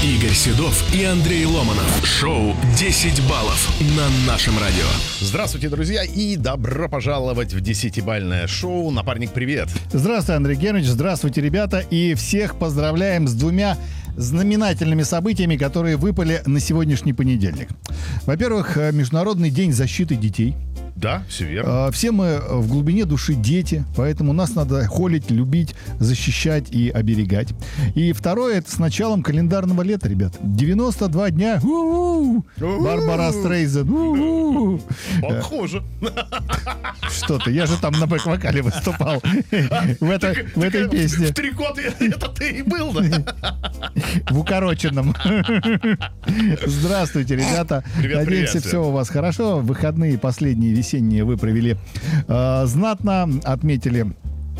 Игорь Седов и Андрей Ломанов. Шоу «10 баллов» на нашем радио. Здравствуйте, друзья, и добро пожаловать в 10-бальное шоу. Напарник, привет. Здравствуй, Андрей Германович, здравствуйте, ребята. И всех поздравляем с двумя знаменательными событиями, которые выпали на сегодняшний понедельник. Во-первых, Международный день защиты детей. Да, все верно. Все мы в глубине души дети, поэтому нас надо холить, любить, защищать и оберегать. И второе, это с началом календарного лета, ребят. 92 дня. Барбара Стрейзен. Похоже. Что-то, я же там на бэк-вокале выступал в этой песне. В 3 года это ты и был, да? В укороченном. Здравствуйте, ребята. Надеемся, все у вас хорошо. Выходные последние весенние вы провели знатно, отметили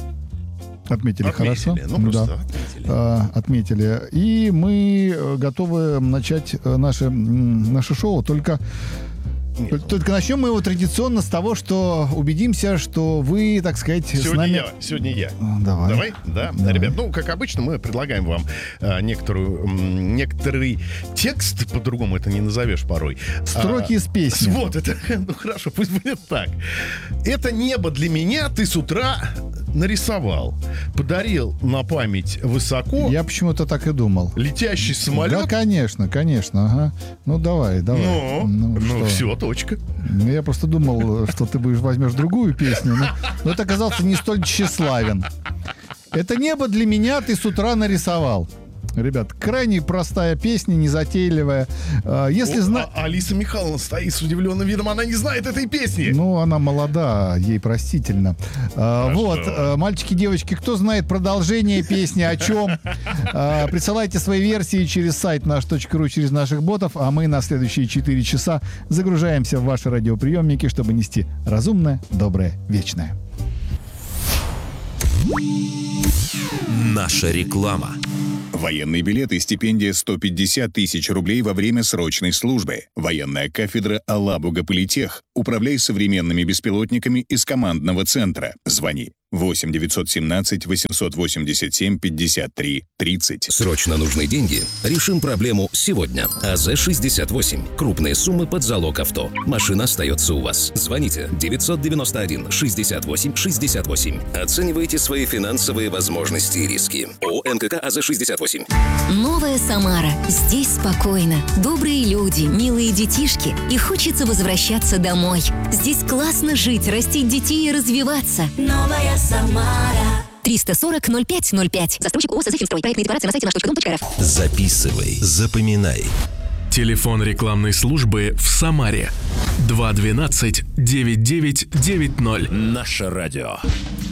хорошо. Ну, просто отметили. И мы готовы начать наше шоу. Только начнем мы его традиционно с того, что убедимся, что вы, так сказать, с нами... Сегодня я. Давай. Да, Давай. ребят, как обычно, мы предлагаем вам некоторый текст, по-другому это не назовешь порой. Строки из песни. Вот, это, хорошо, пусть будет так. Это небо для меня ты с утра нарисовал. Подарил на память высоко. Я почему-то так и думал. Летящий самолет. Да, конечно, ага. Ну, давай. Все, точка. Я просто думал, что ты возьмешь другую песню, но это оказался не столь тщеславен. Это небо для меня ты с утра нарисовал. Ребят, крайне простая песня, незатейливая. Алиса Михайловна стоит с удивленным видом, она не знает этой песни. Ну, она молода, ей простительно. Мальчики, девочки, кто знает продолжение песни, о чем? Присылайте свои версии через сайт наш.ру, через наших ботов, а мы на следующие 4 часа загружаемся в ваши радиоприемники, чтобы нести разумное, доброе, вечное. Наша реклама. Военный билет и стипендия 150 тысяч рублей во время срочной службы. Военная кафедра Алабуга Политех. Управляй современными беспилотниками из командного центра. Звони 8 917 887 53 30. Срочно нужны деньги? Решим проблему сегодня. АЗ-68. Крупные суммы под залог авто. Машина остается у вас. Звоните 991 68 68. Оценивайте свои финансовые возможности и риски. ООО НКК АЗ-68. Новая Самара. Здесь спокойно. Добрые люди, милые детишки. И хочется возвращаться домой. Здесь классно жить, растить детей и развиваться. Новая Самара. 340-05-05. Застройщик ООО «Сазыхимстрой». Проектная декларация на сайте наш.дом.рф. Записывай, запоминай. Телефон рекламной службы в Самаре 212-9990. Наше радио.